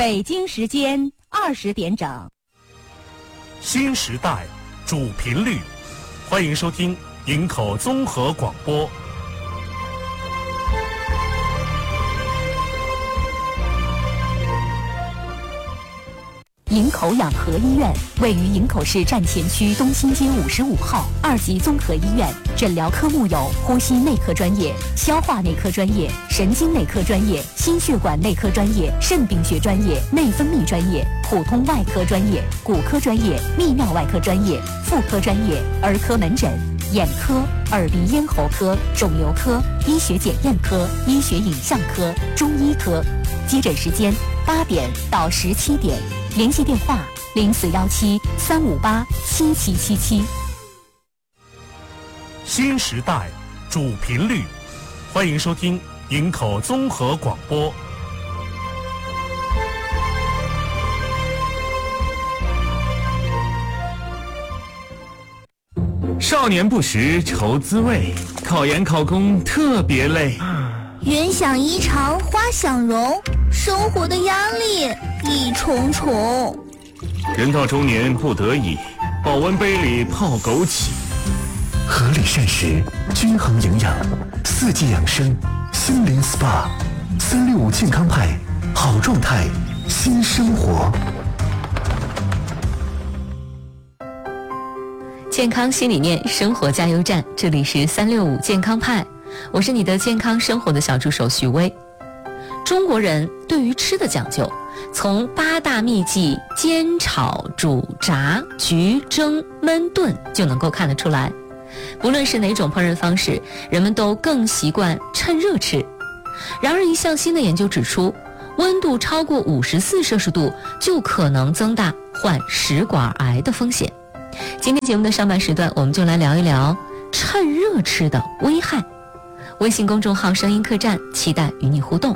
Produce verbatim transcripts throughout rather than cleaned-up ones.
北京时间二十点整。 新时代主频率，欢迎收听营口综合广播。 营口养和医院位于营口市站前区东新街五十五号，二级综合医院，诊疗科目有呼吸内科专业、消化内科专业、神经内科专业、心血管内科专业、肾病学专业、内分泌专业、普通外科专业、骨科专业、泌尿外科专业、妇科专业、儿科门诊、眼科、耳鼻咽喉科、肿瘤科、医学检验科、医学影像科、中医科。接诊时间八点到十七点。联系电话零四幺七三五八七七七七。 新时代主频率，欢迎收听营口综合广播。 少年不识愁滋味，考研考公特别累。 云想衣裳花想容，生活的压力一重重。 人到中年不得已，保温杯里泡枸杞。 合理膳食，均衡营养，四季养生，心灵 S P A， 三六五健康派，好状态，新生活。 健康新理念，生活加油站，这里是三六五健康派，我是你的健康生活的小助手徐薇。中国人对于吃的讲究，从八大秘技煎炒煮炸焗蒸焖炖就能够看得出来。不论是哪种烹饪方式，人们都更习惯趁热吃。然而一项新的研究指出，温度超过五十四摄氏度就可能增大患食管癌的风险。今天节目的上半时段，我们就来聊一聊趁热吃的危害。微信公众号声音客栈，期待与你互动。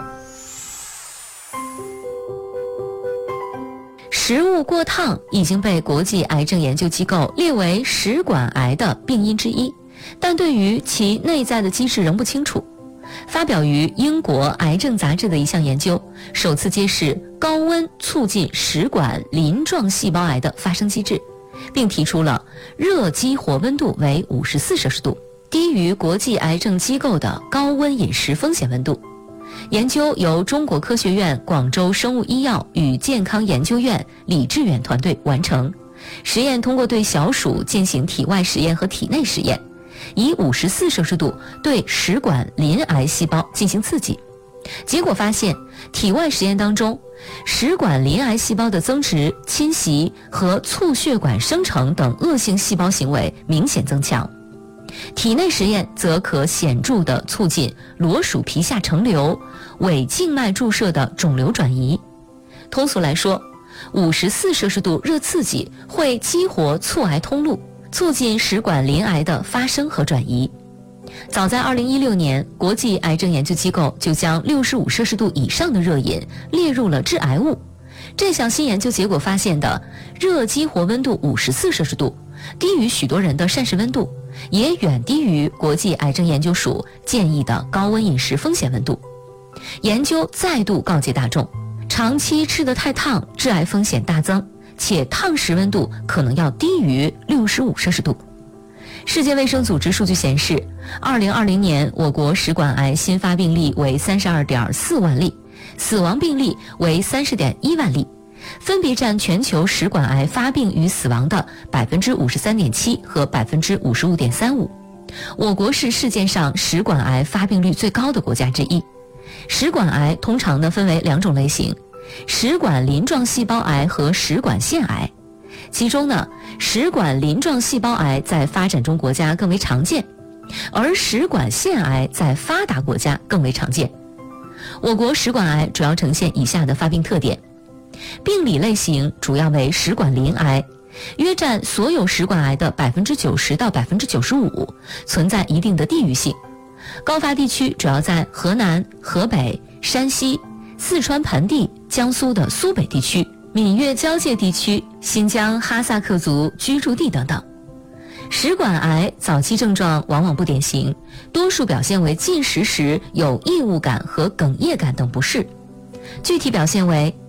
食物过烫已经被国际癌症研究机构列为食管癌的病因之一，但对于其内在的机制仍不清楚。发表于英国癌症杂志的一项研究，首次揭示高温促进食管鳞状细胞癌的发生机制，并提出了热激活温度为五十四摄氏度，低于国际癌症机构的高温饮食风险温度。研究由中国科学院广州生物医药与健康研究院李志远团队完成。实验通过对小鼠进行体外实验和体内实验，以五十四摄氏度对食管鳞癌细胞进行刺激。结果发现，体外实验当中，食管鳞癌细胞的增殖、侵袭和促血管生成等恶性细胞行为明显增强。体内实验则可显著地促进裸鼠皮下成瘤、伪静脉注射的肿瘤转移。通俗来说，五十四摄氏度热刺激会激活促癌通路，促进食管鳞癌的发生和转移。早在二零一六年，国际癌症研究机构就将六十五摄氏度以上的热饮列入了致癌物。这项新研究结果发现的热激活温度五十四摄氏度，低于许多人的膳食温度，也远低于国际癌症研究署建议的高温饮食风险温度。研究再度告诫大众，长期吃得太烫，致癌风险大增，且烫食温度可能要低于六十五摄氏度。世界卫生组织数据显示，二零二零年我国食管癌新发病例为三十二点四万例，死亡病例为三十点一万例，分别占全球食管癌发病与死亡的百分之五十三点七和百分之五十五点三五。我国是世界上食管癌发病率最高的国家之一。食管癌通常呢分为两种类型，食管鳞状细胞癌和食管腺癌。其中呢，食管鳞状细胞癌在发展中国家更为常见，而食管腺癌在发达国家更为常见。我国食管癌主要呈现以下的发病特点：病理类型主要为食管鳞癌，约占所有食管癌的百分之九十到百分之九十五，存在一定的地域性。高发地区主要在河南、河北、山西、四川盆地、江苏的苏北地区、闽粤交界地区、新疆哈萨克族居住地等等。食管癌早期症状往往不典型，多数表现为进食时有异物感和哽咽感等不适。具体表现为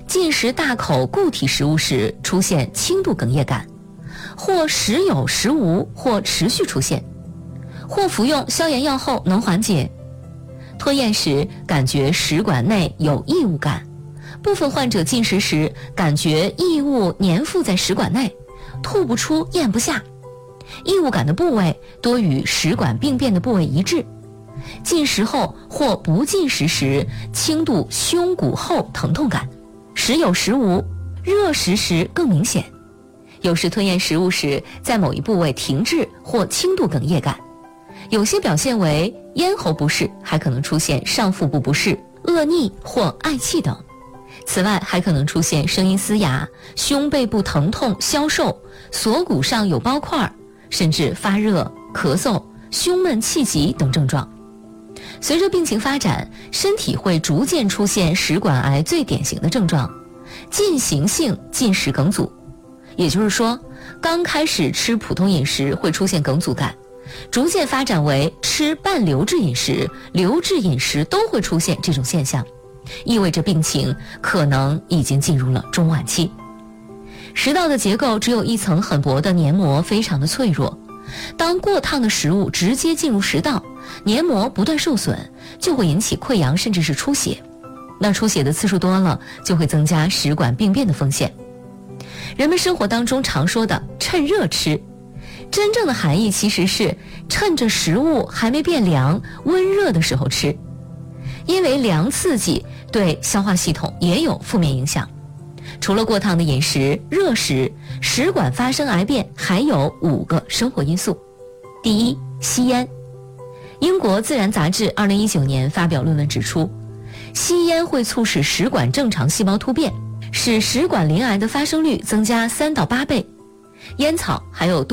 进食大口固体食物时出现轻度哽咽感，或时有时无，或持续出现，或服用消炎药后能缓解。吞咽时感觉食管内有异物感，部分患者进食时感觉异物粘附在食管内，吐不出咽不下，异物感的部位多与食管病变的部位一致。进食后或不进食时轻度胸骨后疼痛感，时有时无，热食时更明显。有时吞咽食物时在某一部位停滞或轻度哽咽感，有些表现为咽喉不适，还可能出现上腹部不适、恶逆或嗳气等。此外还可能出现声音嘶哑、胸背部疼痛、消瘦、锁骨上有包块，甚至发热、咳嗽、胸闷气急等症状。随着病情发展，身体会逐渐出现食管癌最典型的症状——进行性进食梗阻。也就是说，刚开始吃普通饮食会出现梗阻感，逐渐发展为吃半流质饮食、流质饮食都会出现这种现象，意味着病情可能已经进入了中晚期。食道的结构只有一层很薄的黏膜，非常的脆弱。当过烫的食物直接进入食道，黏膜不断受损，就会引起溃疡甚至是出血。那出血的次数多了，就会增加食管病变的风险。人们生活当中常说的趁热吃，真正的含义其实是趁着食物还没变凉、温热的时候吃，因为凉刺激对消化系统也有负面影响。除了过烫的饮食、热食，食管发生癌变还有五个生活因素。第一，吸烟。英国自然杂志二零一九年发表论文指出，吸烟会促使食管正常细胞突变，使食管鳞癌的发生率增加三到八倍。烟草还有